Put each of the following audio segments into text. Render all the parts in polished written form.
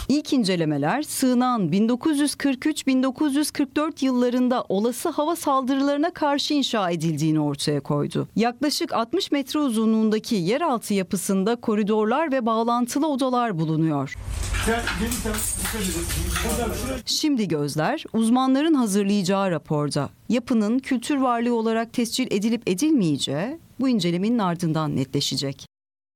İlk incelemeler sığınağın 1943-1944 yıllarında olası hava saldırılarına karşı inşa edildiğini ortaya koydu. Yaklaşık 60 metre uzunluğundaki yeraltı yapısında koridorlar ve bağlantılı odalar bulunuyor. Şimdi gözler uzmanların hazırlayacağı raporda. Yapının kültür varlığı olarak tescil edilip edilmeyeceği bu incelemenin ardından netleşecek.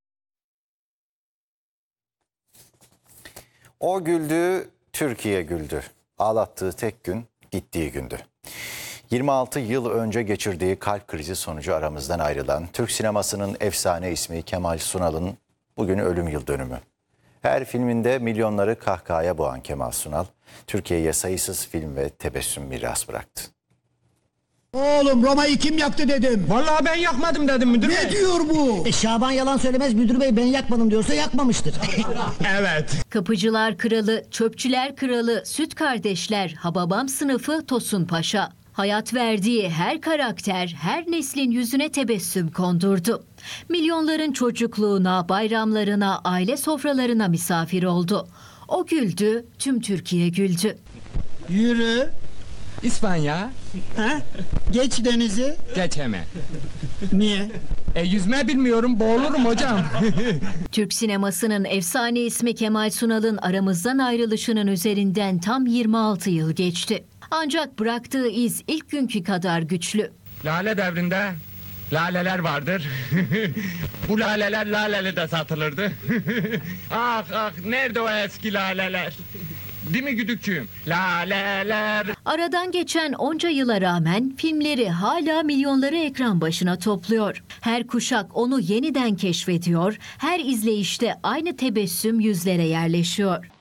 O güldü, Türkiye güldü. Ağlattığı tek gün gittiği gündü. 26 yıl önce geçirdiği kalp krizi sonucu aramızdan ayrılan Türk sinemasının efsane ismi Kemal Sunal'ın bugün ölüm yıl dönümü. Her filminde milyonları kahkahaya boğan Kemal Sunal, Türkiye'ye sayısız film ve tebessüm miras bıraktı. Oğlum Roma'yı kim yaktı dedim. Vallahi ben yakmadım dedim müdür bey. Ne diyor bu? Şaban yalan söylemez, müdür bey ben yakmadım diyorsa yakmamıştır. Evet. Kapıcılar Kralı, Çöpçüler Kralı, Süt Kardeşler, Hababam sınıfı Tosun Paşa. Hayat verdiği her karakter, her neslin yüzüne tebessüm kondurdu. Milyonların çocukluğuna, bayramlarına, aile sofralarına misafir oldu. O güldü, tüm Türkiye güldü. Yürü. İspanya. Ha? Geç denizi. Geçeme. Niye? Yüzme bilmiyorum, boğulurum hocam. Türk sinemasının efsane ismi Kemal Sunal'ın aramızdan ayrılışının üzerinden tam 26 yıl geçti. Ancak bıraktığı iz ilk günkü kadar güçlü. Lale devrinde laleler vardır. Bu laleler laleli de satılırdı. Ah ah, nerede o eski laleler? Değil mi güdükçüğüm? Laleler. Aradan geçen onca yıla rağmen filmleri hala milyonları ekran başına topluyor. Her kuşak onu yeniden keşfediyor, her izleyişte aynı tebessüm yüzlere yerleşiyor.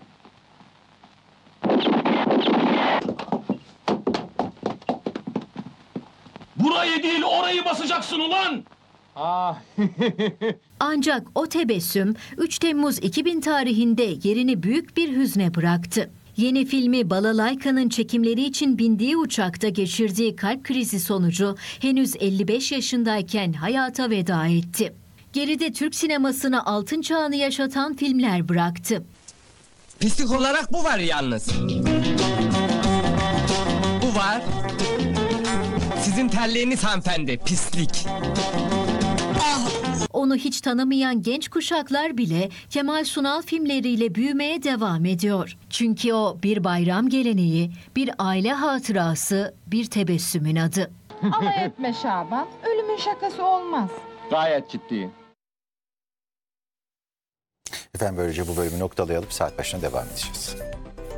Burayı değil orayı basacaksın ulan! Ah. Ancak o tebessüm 3 Temmuz 2000 tarihinde yerini büyük bir hüzne bıraktı. Yeni filmi Balalayka'nın çekimleri için bindiği uçakta geçirdiği kalp krizi sonucu henüz 55 yaşındayken hayata veda etti. Geride Türk sinemasına altın çağını yaşatan filmler bıraktı. Pislik olarak bu var yalnız. Bu var. Sizin terliğiniz hanımefendi, pislik. Onu hiç tanımayan genç kuşaklar bile Kemal Sunal filmleriyle büyümeye devam ediyor. Çünkü o bir bayram geleneği, bir aile hatırası, bir tebessümün adı. Alay etme Şaban, ölümün şakası olmaz. Gayet ciddiyim. Efendim böylece bu bölümü noktalayalım. Saat başına devam edeceğiz.